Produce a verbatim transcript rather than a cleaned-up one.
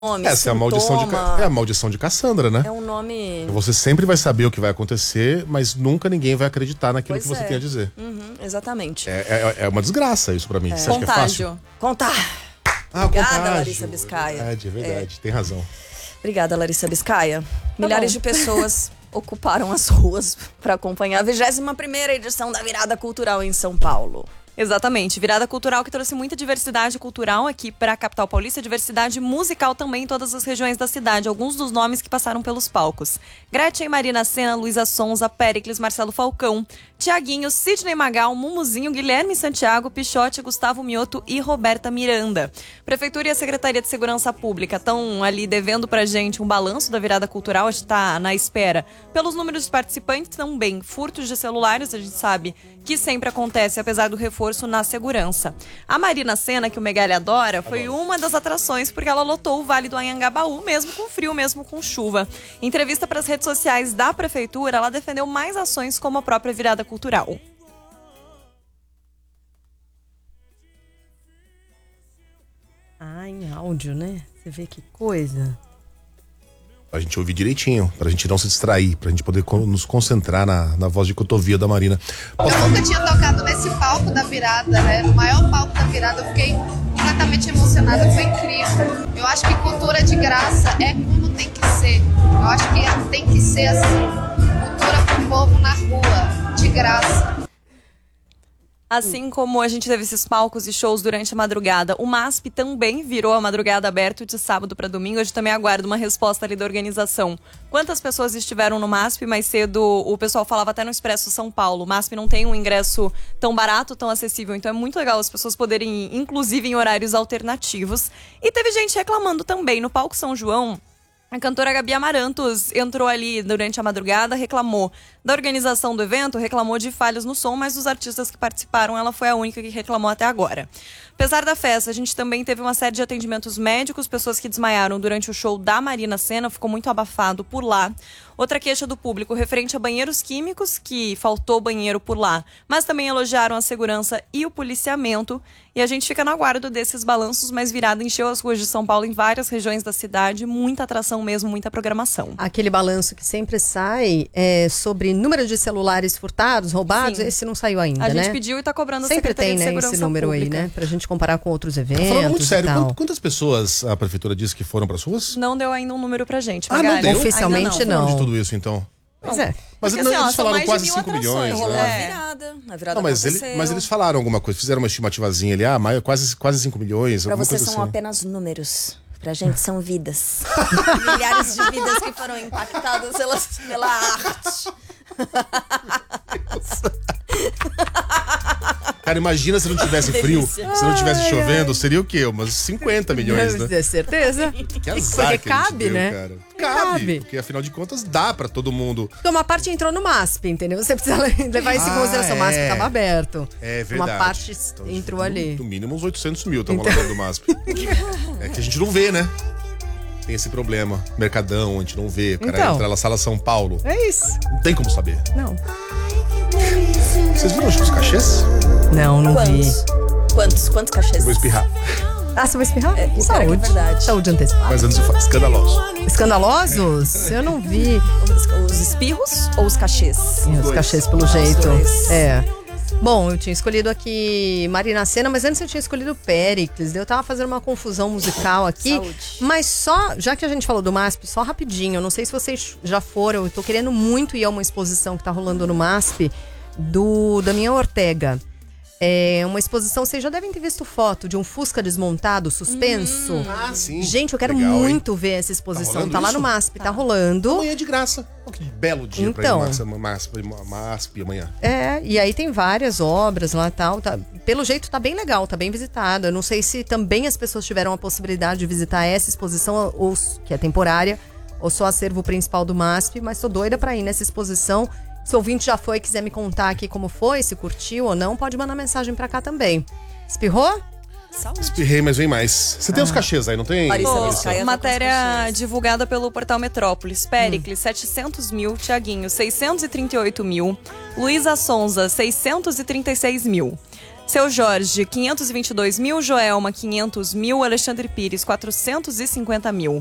nome, Essa é a maldição de, é a maldição de Cassandra, né? É um nome... Você sempre vai saber o que vai acontecer, mas nunca ninguém vai acreditar naquilo Pois que você é. tem a dizer. Uhum, exatamente. É, é, é uma desgraça isso pra mim. É. Você acha que é fácil? Contágio. Contar. Ah, Obrigada, contágio. Larissa Biscaia. É verdade, é verdade. É. Tem razão. Obrigada, Larissa Biscaia. Tá Milhares bom. de pessoas ocuparam as ruas para acompanhar a vigésima primeira edição da Virada Cultural em São Paulo. Exatamente, virada cultural que trouxe muita diversidade cultural aqui para a capital paulista, diversidade musical também em todas as regiões da cidade, alguns dos nomes que passaram pelos palcos. Gretchen, Marina Sena, Luísa Sonza, Péricles, Marcelo Falcão, Tiaguinho, Sidney Magal, Mumuzinho, Guilherme Santiago, Pichote, Gustavo Mioto e Roberta Miranda. Prefeitura e a Secretaria de Segurança Pública estão ali devendo pra gente um balanço da virada cultural, a gente tá na espera pelos números de participantes, também furtos de celulares, a gente sabe que sempre acontece, apesar do reforço na segurança. A Marina Sena, que o Megali adora, foi uma das atrações porque ela lotou o Vale do Anhangabaú, mesmo com frio, mesmo com chuva. Em entrevista para as redes sociais da Prefeitura, ela defendeu mais ações como a própria virada cultural. Ah, em áudio, né? Você vê que coisa. A gente ouvir direitinho, pra gente não se distrair, pra gente poder con- nos concentrar na, na voz de cotovia da Marina. Posso Eu falar? nunca tinha tocado nesse palco da virada, né? No maior palco da virada, eu fiquei completamente emocionada, foi incrível. Eu acho que cultura de graça é como tem que ser. Eu acho que tem que ser assim. Cultura pro povo na rua, de graça. Assim como a gente teve esses palcos e shows durante a madrugada, o MASP também virou a madrugada aberto de sábado para domingo. A gente também aguarda uma resposta ali da organização. Quantas pessoas estiveram no MASP? Mais cedo o pessoal falava até no Expresso São Paulo. O MASP não tem um ingresso tão barato, tão acessível. Então é muito legal as pessoas poderem ir, inclusive em horários alternativos. E teve gente reclamando também. No palco São João, a cantora Gabi Amarantos entrou ali durante a madrugada, reclamou da organização do evento, reclamou de falhas no som, mas dos artistas que participaram, ela foi a única que reclamou até agora. Apesar da festa, a gente também teve uma série de atendimentos médicos, pessoas que desmaiaram durante o show da Marina Sena, ficou muito abafado por lá. Outra queixa do público referente a banheiros químicos, que faltou banheiro por lá, mas também elogiaram a segurança e o policiamento. E a gente fica no aguardo desses balanços, mas virada encheu as ruas de São Paulo em várias regiões da cidade, muita atração mesmo, muita programação. Aquele balanço que sempre sai é sobre número de celulares furtados, roubados, Sim. esse não saiu ainda, A né? gente pediu e tá cobrando a Sempre Secretaria tem, de né, Segurança esse número Pública. aí, né? Pra gente comparar com outros eventos Falando muito sério, e tal. quant- quantas pessoas a prefeitura disse que foram pras ruas? Não deu ainda um número pra gente, Ah, não Magali. deu? Oficialmente Ainda não. De tudo isso, então. Pois é. Mas Porque, não, assim, ó, eles são falaram mais de quase mil cinco atrações, milhões, Rolou né? a É. virada, a virada Não, mas, ele- aconteceu. mas eles falaram alguma coisa, fizeram uma estimativazinha ali, ah, mais- quase, quase cinco milhões, Pra alguma vocês coisa são assim. apenas números. Pra gente são vidas. Milhares de vidas que foram impactadas pela, pela arte. Cara, imagina se não tivesse frio, Delícia. se não tivesse chovendo, seria o quê? Umas cinquenta milhões, né? É certeza. Que azar Porque que a gente cabe, deu, né? cara. Cabe, Cabe. porque afinal de contas dá pra todo mundo. Porque uma parte entrou no MASP, entendeu? Você precisa levar isso em Ah, consideração. O MASP é. estava aberto. É verdade. Uma parte Então, entrou no- ali. No mínimo uns oitocentos mil, estamos Então- falando do MASP. É que a gente não vê, né? Tem esse problema. Mercadão, a gente não vê. O cara Então. entra na sala São Paulo. É isso. Não tem como saber. Não. Vocês viram os cachês? Não, não vi. Quantos? Quantos? Quantos cachês? Eu vou espirrar. Ah, você vai espirrar? É, espero Saúde. que é verdade. Saúde antecipada. Mas antes eu falo, escandaloso. Escandalosos? Eu não vi. Os, os espirros ou os cachês? Os dois. cachês pelo Os jeito. dois. É. Bom, eu tinha escolhido aqui Marina Sena, mas antes eu tinha escolhido Péricles. Eu tava fazendo uma confusão musical aqui. Saúde. Mas só, já que a gente falou do MASP, só rapidinho. Eu não sei se vocês já foram. Eu tô querendo muito ir a uma exposição que tá rolando no MASP do Damião Ortega. É uma exposição, vocês já devem ter visto foto de um Fusca desmontado, suspenso. Ah, sim. Gente, eu quero Legal, hein? muito ver essa exposição. rolando Tá, lá isso? no MASP, tá, rolando. Amanhã é de graça. Oh, que belo dia Então. pra ir no MASP, MASP amanhã. É, e aí tem várias obras lá e tal. Tá, pelo jeito tá bem legal, tá bem visitada. Eu não sei se também as pessoas tiveram a possibilidade de visitar essa exposição, ou, que é temporária, ou só acervo principal do MASP, mas tô doida pra ir nessa exposição. Se o ouvinte já foi e quiser me contar aqui como foi, se curtiu ou não, pode mandar mensagem pra cá também. Espirrou? Saúde. Espirrei, mas vem mais. Você tem os cachês aí, não tem? Larissa Pô, Biscaia tá com matéria os cachês. divulgada pelo portal Metrópolis. Péricles, setecentos mil. Tiaguinho, seiscentos e trinta e oito mil. Luísa Sonza, seiscentos e trinta e seis mil. Seu Jorge, quinhentos e vinte e dois mil. Joelma, quinhentos mil. Alexandre Pires, quatrocentos e cinquenta mil.